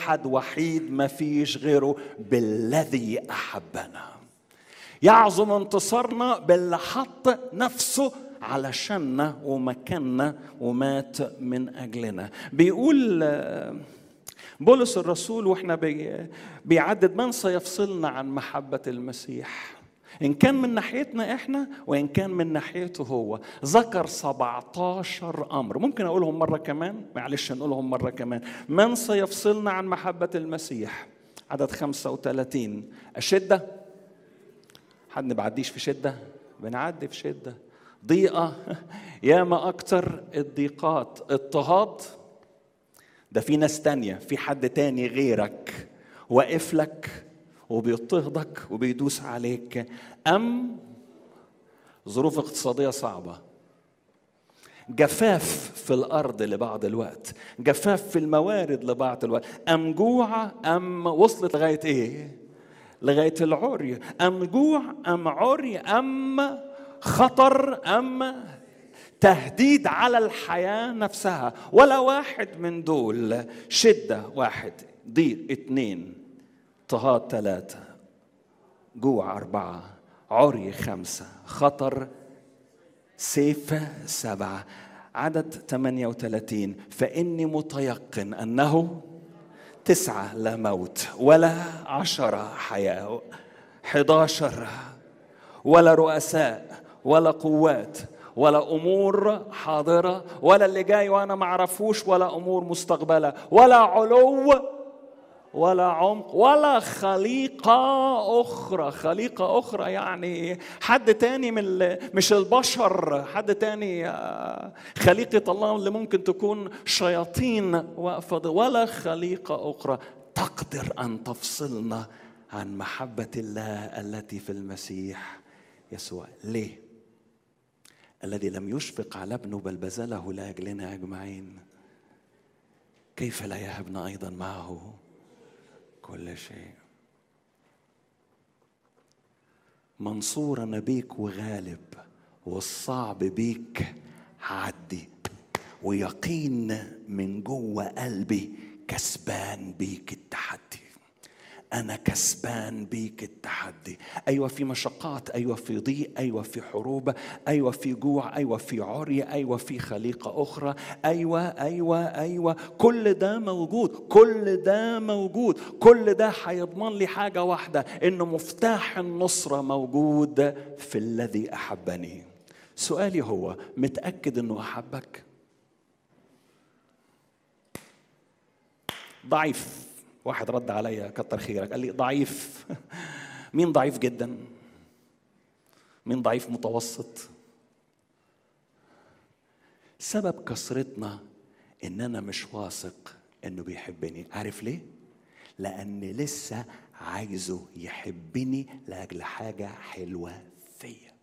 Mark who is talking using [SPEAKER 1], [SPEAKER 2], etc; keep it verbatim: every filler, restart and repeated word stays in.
[SPEAKER 1] واحد وحيد ما فيش غيره، بالذي أحبنا. يعظم انتصارنا باللي حط نفسه علشاننا ومكاننا ومات من أجلنا. بيقول بولس الرسول واحنا بيعدد من سيفصلنا عن محبة المسيح، إن كان من ناحيتنا إحنا وإن كان من ناحيته هو. ذكر سبعتاشر أمر، ممكن أقولهم مرة كمان، معلش نقولهم مرة كمان. من سيفصلنا عن محبة المسيح؟ عدد خمسة وثلاثين. الشدة، حد بعديش في شدة؟ بنعدي في شدة. ضيقة، ياما أكتر الضيقات. اضطهاد، ده في ناس تانية، في حد تاني غيرك واقف لك وبيضطهدك وبيدوس عليك. أم ظروف اقتصادية صعبة، جفاف في الأرض لبعض الوقت، جفاف في الموارد لبعض الوقت. أم جوع، أم وصلت لغاية إيه؟ لغاية العري. أم جوع، أم عري، أم خطر، أم تهديد على الحياة نفسها. ولا واحد من دول. شدة واحد، ضيق اتنين، اضطهاد ثلاثة، جوع أربعة، عري خمسة، خطر سيف سبعة. عدد ثمانية وثلاثين. فإني متيقن أنه تسعة لا موت، ولا عشرة حياة، حداشر، ولا رؤساء، ولا قوات، ولا أمور حاضرة، ولا اللي جاي وأنا معرفوش، ولا أمور مستقبلة، ولا علو ولا عمق، ولا خليقة أخرى. خليقة أخرى يعني حد تاني من مش البشر، حد تاني، خليقة الله اللي ممكن تكون شياطين واقفة، ولا خليقة أخرى تقدر أن تفصلنا عن محبة الله التي في المسيح يسوع. ليه؟ الذي لم يشفق على ابنه بل بذله لأجلنا أجمعين، كيف لا يهبنا أيضا معه كل شيء؟ منصور أنا بيك وغالب، والصعب بيك عدي، ويقين من جوه قلبي كسبان بيك التحدي. أنا كسبان بيك التحدي. أيوة في مشقات، أيوة في ضيق، أيوة في حروب، أيوة في جوع، أيوة في عري، أيوة في خليقة أخرى، أيوة أيوة أيوة كل ده موجود، كل ده موجود. كل ده هيضمن لي حاجة واحدة، إنه مفتاح النصرة موجود في الذي أحبني. سؤالي هو، متأكد إنه أحبك؟ ضعيف. واحد رد عليا كتر خيرك، قال لي ضعيف. مين ضعيف جدا؟ مين ضعيف متوسط؟ سبب كسرتنا ان انا مش واثق انه بيحبني. عارف ليه؟ لان لسه عايزه يحبني لاجل حاجة حلوة فيا.